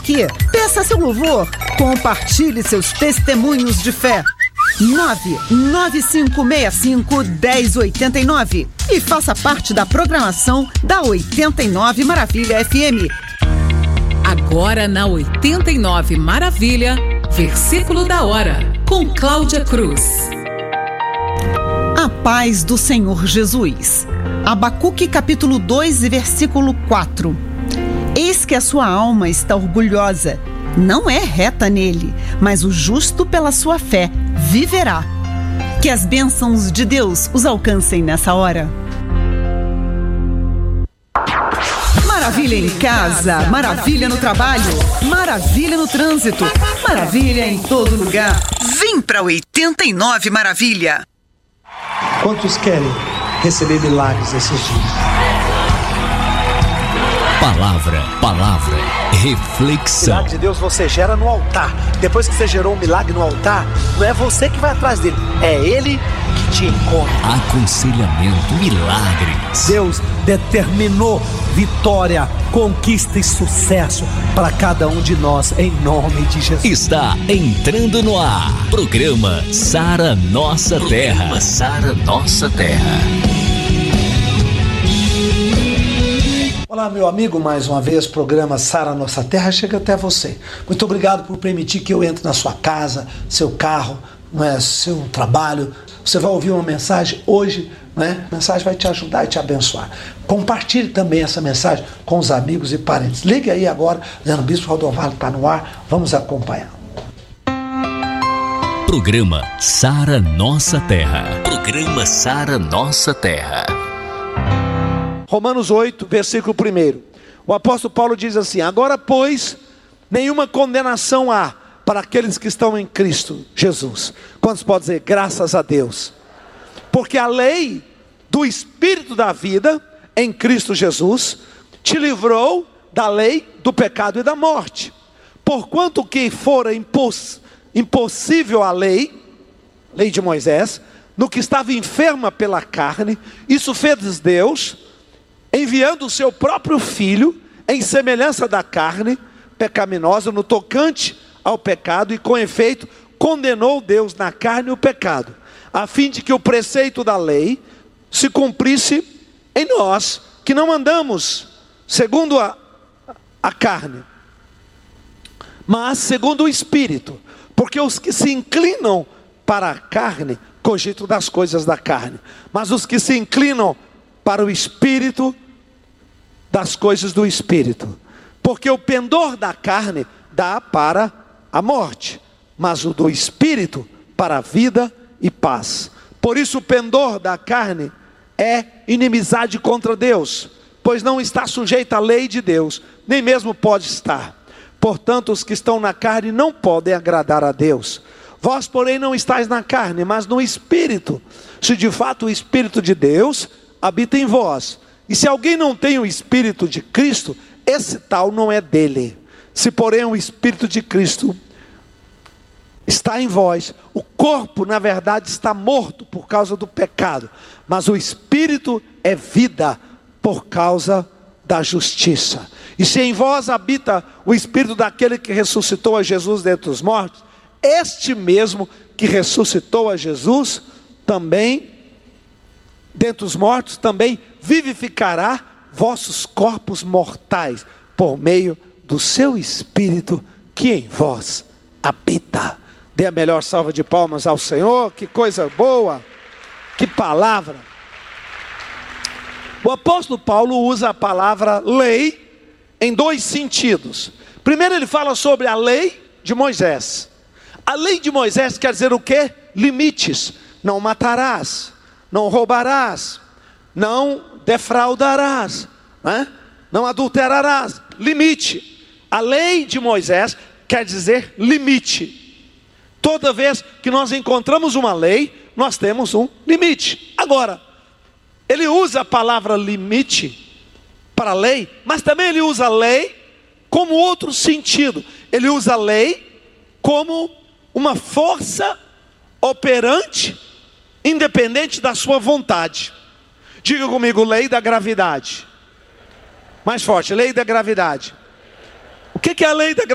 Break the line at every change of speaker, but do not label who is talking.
aqui. Peça seu louvor. Compartilhe seus testemunhos de fé. 99565-1089 e faça parte da programação da 89 Maravilha FM.
Agora na 89 Maravilha, versículo da hora, com Cláudia Cruz.
A paz do Senhor Jesus. Abacuque capítulo 2 e versículo 4. Eis que a sua alma está orgulhosa, não é reta nele, mas o justo pela sua fé viverá. Que as bênçãos de Deus os alcancem nessa hora. Maravilha em casa, maravilha no trabalho, maravilha no trânsito, maravilha em todo lugar. Vem pra 89 Maravilha.
Quantos querem receber milagres esses dias?
Palavra, reflexão.
O milagre de Deus você gera no altar. Depois que você gerou um milagre no altar, não é você que vai atrás dele, é ele que te encontra.
Aconselhamento, milagres.
Deus determinou vitória, conquista e sucesso para cada um de nós, em nome de Jesus.
Está entrando no ar. Programa Sara Nossa Terra. Sara Nossa Terra.
Olá, meu amigo, mais uma vez, programa Sara Nossa Terra chega até você. Muito obrigado por permitir que eu entre na sua casa, seu carro, seu trabalho. Você vai ouvir uma mensagem hoje, A mensagem vai te ajudar e te abençoar. Compartilhe também essa mensagem com os amigos e parentes. Ligue aí agora, dizendo: Bispo Rodovalho está no ar, vamos acompanhar.
Programa Sara Nossa Terra. Programa Sara Nossa Terra.
Romanos 8, versículo 1. O apóstolo Paulo diz assim: agora, pois, nenhuma condenação há para aqueles que estão em Cristo Jesus. Quantos podem dizer graças a Deus? Porque a lei do Espírito da vida em Cristo Jesus te livrou da lei do pecado e da morte. Porquanto que fora impossível a lei de Moisés, no que estava enferma pela carne, isso fez Deus, enviando o seu próprio Filho, em semelhança da carne pecaminosa, no tocante ao pecado, e com efeito condenou Deus na carne o pecado, a fim de que o preceito da lei se cumprisse em nós, que não andamos segundo a carne, mas segundo o Espírito. Porque os que se inclinam para a carne, cogitam das coisas da carne, mas os que se inclinam para o Espírito, das coisas do Espírito. Porque o pendor da carne dá para a morte, mas o do Espírito para a vida e paz. Por isso o pendor da carne é inimizade contra Deus, pois não está sujeito à lei de Deus, nem mesmo pode estar. Portanto, os que estão na carne não podem agradar a Deus. Vós, porém, não estáis na carne, mas no Espírito, se de fato o Espírito de Deus habita em vós. E se alguém não tem o Espírito de Cristo, esse tal não é dele. Se porém o Espírito de Cristo está em vós, o corpo na verdade está morto por causa do pecado, mas o Espírito é vida por causa da justiça. E se em vós habita o Espírito daquele que ressuscitou a Jesus dentre os mortos, este mesmo que ressuscitou a Jesus também dentre os mortos, também vivificará vossos corpos mortais, por meio do seu Espírito que em vós habita. Dê a melhor salva de palmas ao Senhor. Que coisa boa, que palavra. O apóstolo Paulo usa a palavra lei em dois sentidos. Primeiro ele fala sobre a lei de Moisés. A lei de Moisés quer dizer o quê? Limites. Não matarás, não roubarás, não defraudarás, não adulterarás. Limite. A lei de Moisés quer dizer limite. Toda vez que nós encontramos uma lei, nós temos um limite. Agora, ele usa a palavra limite para lei, mas também ele usa lei como outro sentido. Ele usa lei como uma força operante, independente da sua vontade. Diga comigo, lei da gravidade. Mais forte, lei da gravidade. O que é a lei da gravidade?